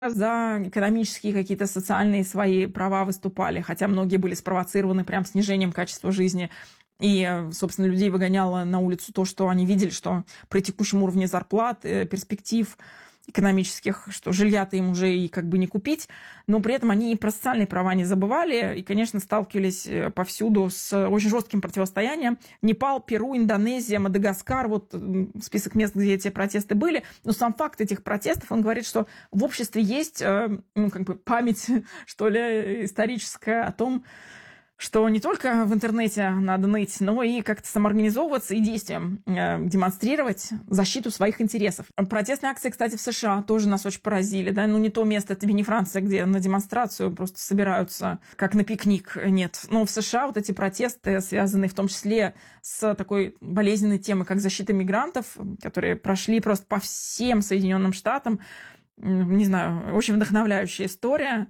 за экономические какие-то социальные свои права выступали, хотя многие были спровоцированы прям снижением качества жизни. И, собственно, людей выгоняло на улицу то, что они видели, что при текущем уровне зарплат, перспектив экономических, что жилья-то им уже и как бы не купить, но при этом они и про социальные права не забывали, и, конечно, сталкивались повсюду с очень жестким противостоянием. Непал, Перу, Индонезия, Мадагаскар, вот список мест, где эти протесты были. Но сам факт этих протестов, он говорит, что в обществе есть как бы память, что ли, историческая о том, что не только в интернете надо ныть, но и как-то самоорганизовываться и действием демонстрировать защиту своих интересов. Протестные акции, кстати, в США тоже нас очень поразили. Да? Ну, не то место, это не Франция, где на демонстрацию просто собираются, как на пикник, нет. Но в США вот эти протесты, связанные в том числе с такой болезненной темой, как защита мигрантов, которые прошли просто по всем Соединенным Штатам, не знаю, очень вдохновляющая история.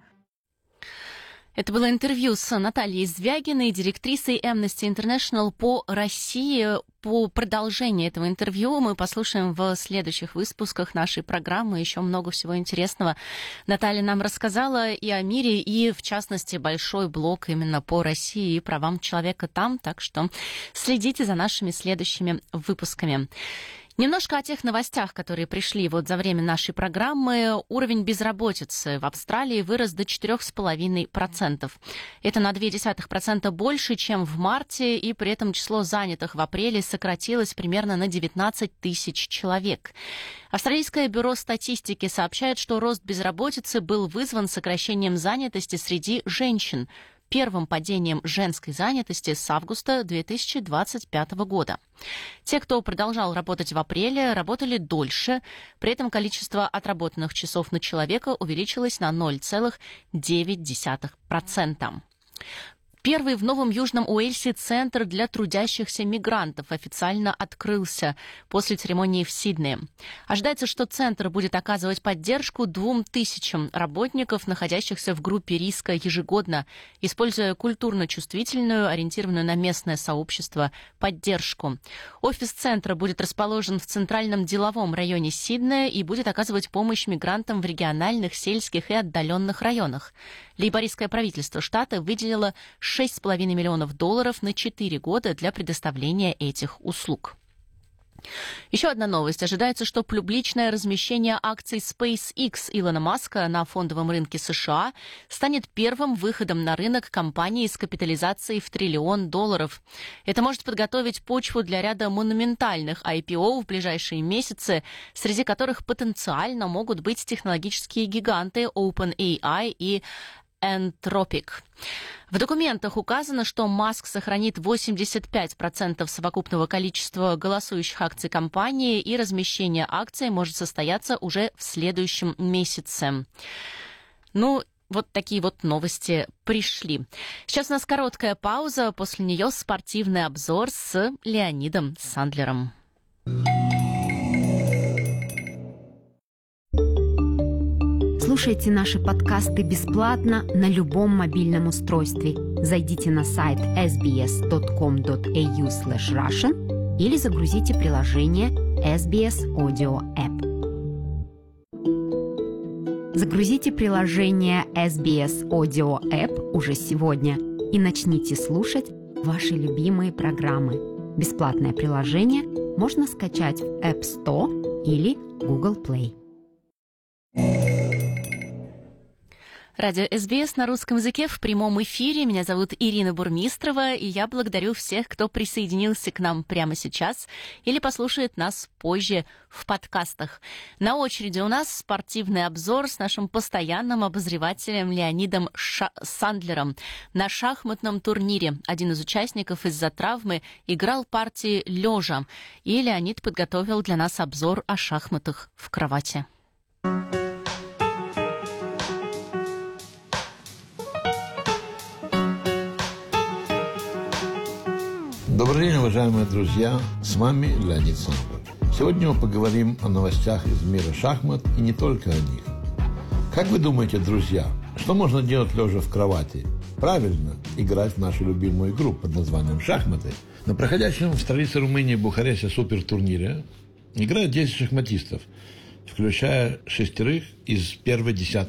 Это было интервью с Натальей Звягиной, директрисой Amnesty International по России. По продолжению этого интервью мы послушаем в следующих выпусках нашей программы. Еще много всего интересного Наталья нам рассказала и о мире, и, в частности, большой блок именно по России и правам человека там. Так что следите за нашими следующими выпусками. Немножко о тех новостях, которые пришли вот за время нашей программы. Уровень безработицы в Австралии вырос до 4,5%. Это на 0,2% больше, чем в марте, и при этом число занятых в апреле сократилось примерно на 19 тысяч человек. Австралийское бюро статистики сообщает, что рост безработицы был вызван сокращением занятости среди женщин, первым падением женской занятости с августа 2025 года. Те, кто продолжал работать в апреле, работали дольше. При этом количество отработанных часов на человека увеличилось на 0,9%. Первый в Новом Южном Уэльсе центр для трудящихся мигрантов официально открылся после церемонии в Сиднее. Ожидается, что центр будет оказывать поддержку 2000 работников, находящихся в группе риска ежегодно, используя культурно-чувствительную, ориентированную на местное сообщество, поддержку. Офис центра будет расположен в центральном деловом районе Сиднея и будет оказывать помощь мигрантам в региональных, сельских и отдаленных районах. Лейбористское правительство штата выделило $6,5 миллионов на 4 года для предоставления этих услуг. Еще одна новость. Ожидается, что публичное размещение акций SpaceX Илона Маска на фондовом рынке США станет первым выходом на рынок компании с капитализацией в $1 триллион. Это может подготовить почву для ряда монументальных IPO в ближайшие месяцы, среди которых потенциально могут быть технологические гиганты OpenAI и Anthropic. В документах указано, что Маск сохранит 85% совокупного количества голосующих акций компании, и размещение акций может состояться уже в следующем месяце. Ну, вот такие вот новости пришли. Сейчас у нас короткая пауза, после нее спортивный обзор с Леонидом Сандлером. Слушайте наши подкасты бесплатно на любом мобильном устройстве. Зайдите на сайт sbs.com.au/russian или загрузите приложение SBS Audio App. Загрузите приложение SBS Audio App уже сегодня и начните слушать ваши любимые программы. Бесплатное приложение можно скачать в App Store или Google Play. Радио СБС на русском языке в прямом эфире. Меня зовут Ирина Бурмистрова, и я благодарю всех, кто присоединился к нам прямо сейчас или послушает нас позже в подкастах. На очереди у нас спортивный обзор с нашим постоянным обозревателем Леонидом Сандлером. На шахматном турнире один из участников из-за травмы играл партии лежа, и Леонид подготовил для нас обзор о шахматах в кровати. Добрый день, уважаемые друзья, с вами Леонид Сандлер. Сегодня мы поговорим о новостях из мира шахмат и не только о них. Как вы думаете, друзья, что можно делать лежа в кровати? Правильно, играть в нашу любимую игру под названием шахматы. На проходящем в столице Румынии Бухаресте супертурнире играют 10 шахматистов, включая 6 из первой 10